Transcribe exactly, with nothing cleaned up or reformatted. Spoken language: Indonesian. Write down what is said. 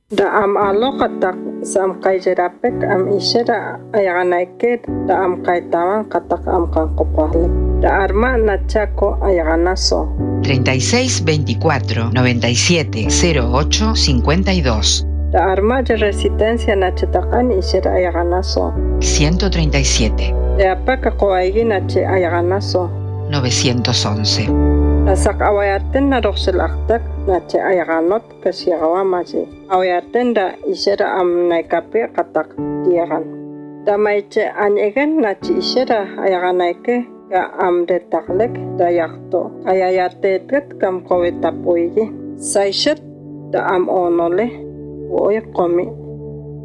Da am aloqatak sam qayjarapek am ishara ayaganaike da am kaitawan katak am kanqopahlik. Da arma nachako ayaganaso. treinta y seis veinticuatro noventa y siete cero ocho cincuenta y dos. Da arma de resistencia nachatakan ishara ayaganaso. ciento treinta y siete. Da apaka koaigi nache ayaganaso. novecientos once. Nasak awayaten na roksel aktak nache ayaganot kasyagawamaji. Awayaten da ishara am naikape katak diagan. Da maiche anyegen nache ishara ayaganaike ka am detaklek da yakto. Ayayatetet kam kowetapuigi. Saishet da am onole woy komi.